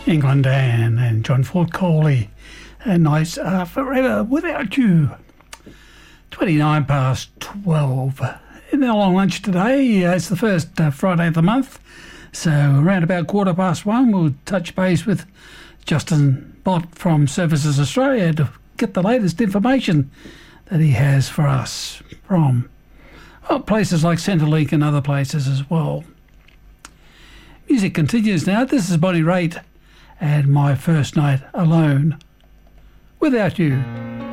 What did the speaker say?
England and John Ford Coley. And nice Forever Without You. 29 past 12. In our long lunch today, it's the first Friday of the month. So around about 1:15, we'll touch base with Justin Bott from Services Australia to get the latest information that he has for us from places like Centrelink and other places as well. Music continues now. This is Bonnie Raitt and My First Night Alone Without You.